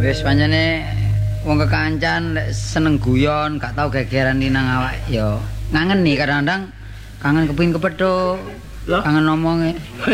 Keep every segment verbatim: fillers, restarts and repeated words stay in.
wis pancene wong kekancan seneng guyon, gak tau gegeran nang awak ya ngangeni kadang-kadang kangen kepengin kepethuk. Kangen ngomonge.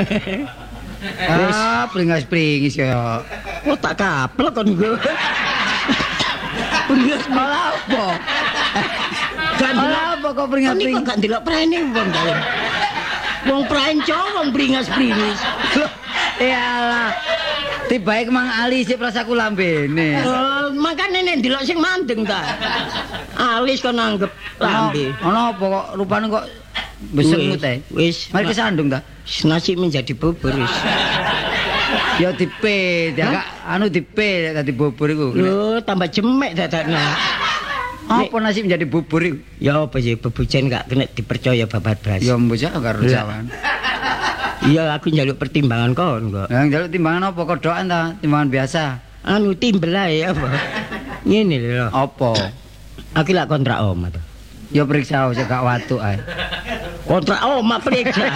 Ah, pringas-pringis ya. Oh tak kaplek kon nggo. Pringas malah apa? Kan apa kok pringas-pringis? Kok gak ndelok prene wong kae. Wong pranco wong pringas-pringis. Iyalah. Tibae kemang ali sik prasaku lambene. Oh, makane nek ndelok sing mandeng ta. Alis kok nanggep lambe. Ana apa kok rupane kok besemut ae. Wis, mari kesandung ta. Nasi menjadi bubur wis. Ya dipe, ya anu dipe dadi bubur iku. Lho, tambah jemek dadakne. Apa nasi menjadi bubur iku? Ya apa sih bebujen gak kena dipercaya babat blas. Ya mbocah karo jawan. Iya, aku njaluk pertimbangan kon kok. Lah njaluk timbangan apa kodokan ta? Timbangan biasa. Anu timbel ae apa. Ngene lho. Apa? Aku lak kontrak omah to. Ya periksa aja gak watuk ae. Kontrak omah periksa.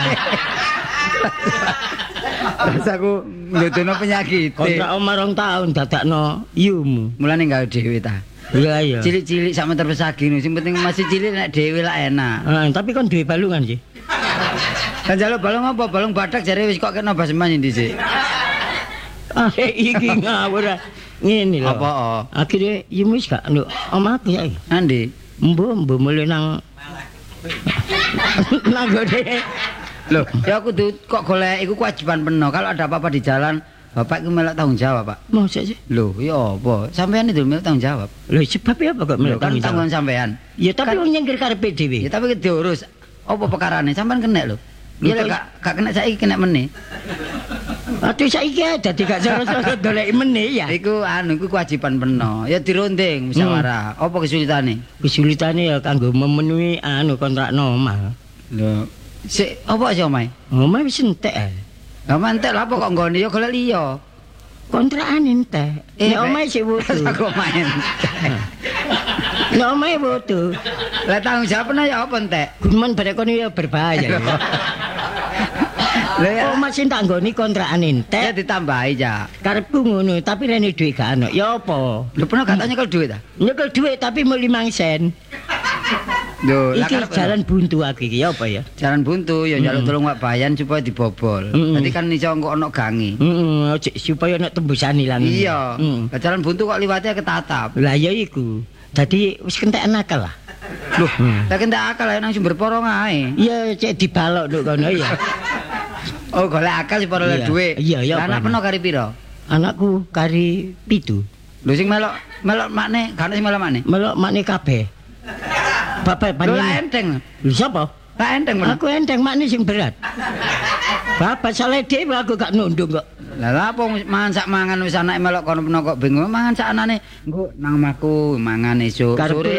Rasaku ndudono penyakit. Kontrak omah rong tahun dadakno yumu. Mulane gawe dhewe ta. Iya iya. Cilik-cilik sak meter pesagi sing penting masih cilik nek dhewe lah enak. Ah, tapi kon duwe balungan sih. Kan jaluk balung apa? Balung badak jare wis kok kena baseman dhisik. Ah, iki ngawur. Ngene lho. Apa? Akhire yumu wis gak nduk omahku ya. Andi. Mbo mbo mulai nang nang gede. Loh, ya aku tuh kok golek iku kewajiban penuh. Kalau ada apa-apa di jalan, Bapak iku melok tanggung jawab, Pak. Mosok sih? Loh, ya apa? Sampean itu melok tanggung jawab. Loh, sebab apa kok melok Kan tanggung jawab? tanggung sampean. Ya tapi wong nyengkir karepe dhewe. Ya tapi diurus. Apa perkarane? Sampean kena lho. Iya lho, gak gak kena saiki kena meneh. Aduh saiki dadi gak cara-cara golek meneh ya. Iku anu iku kewajiban penuh. Ya dirunding musyawarah. Apa kesulitane? Kesulitane ya kanggo memenuhi anu kontrak omah. Lho, sik apa sih omahe? Omah wis entek ae. Lah mantek lha apa kok nggone ya golek liya. Kontrakan entek. Eh, Nek omahe sik wudu. Aku main. Nek omahe wudu. Lah tanggung jawabnya ya apa entek? Gumen barek kono ya berbahaya. Lah ya Omah sing tak nggoni kontrakan ya entek. ditambahi ya. Karepku ngono, tapi rene dhuwit gak ono. Ya apa? Lho pernah katanya kalau duit ta? Nyekel dhuwit tapi mau lima sen. Lho, lah Iki karep jalan buntu aku iki ya apa ya? jalan buntu ya njaluk tolong Pak Bayan supaya dibobol. Mm. Dadi kan iso engko ono gangi. Heeh, mm, supaya nek tembusan ilang. Iya. Mm. Lah jalan buntu kok liwatnya ketatap. Lah ya iku. Dadi wis kentekan akal lah. Loh, lah kentek akal ae nang sumber porong ae. Iya, cek dibalok nduk kono ya. Oh, golek akal sih oleh Iya. duit. Iya, iya, Lah anak Pak. peno kari piro? Anakku kari pitu. Lho sing melok melok makne, gak ono sing melok makne. Melok makne kabeh. Bapak Lho lah panjenengan. enteng. Lho sapa? Lah enteng men. Aku enteng makne sing berat. Bapak salah dhewe aku gak nundung kok. Lah lha apa mangan sak mangan wis anake melok kono peno kok bingung mangan sak anane engko nang omahku mangan esuk Karepku sore